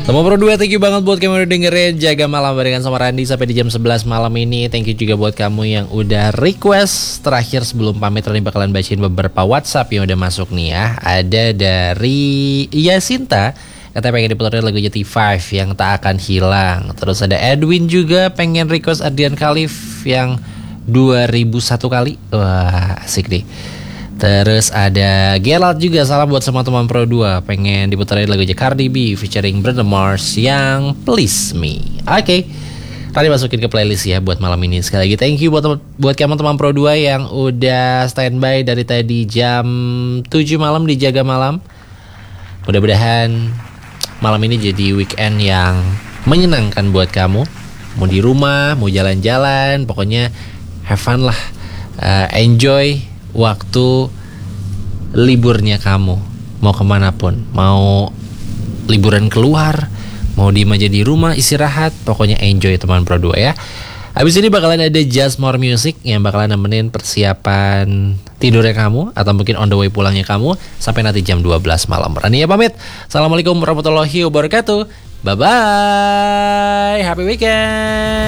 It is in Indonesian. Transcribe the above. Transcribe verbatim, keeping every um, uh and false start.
Teman Pro dua, thank you banget buat kamu udah dengerin Jaga Malam barengan sama Randy sampai di jam sebelas malam ini. Thank you juga buat kamu yang udah request. Terakhir sebelum pamit, Randy bakalan bacain beberapa WhatsApp yang udah masuk nih ya. Ada dari Yasinta, katanya pengen diputerin lagu J T lima yang tak akan hilang. Terus ada Edwin juga pengen request Adrian Khalif yang dua ribu satu kali. Wah, asik deh. Terus ada Gerald juga, salam buat semua teman Pro dua, pengen diputerin lagu Cardi B featuring Bruno Mars yang Please Me. Oke, okay. Tadi masukin ke playlist ya buat malam ini. Sekali lagi thank you buat buat kamu teman Pro dua yang udah standby dari tadi jam tujuh malam di Jaga Malam. Mudah-mudahan malam ini jadi weekend yang menyenangkan buat kamu. Mau di rumah, mau jalan-jalan, pokoknya have fun lah. uh, Enjoy waktu liburnya kamu. Mau kemanapun, mau liburan keluar, mau diem aja di rumah istirahat, pokoknya enjoy teman Pro dua ya. Habis ini bakalan ada Just More Music yang bakalan nemenin persiapan tidurnya kamu atau mungkin on the way pulangnya kamu sampai nanti jam dua belas malam. Rania pamit. Assalamualaikum warahmatullahi wabarakatuh. Bye bye. Happy weekend.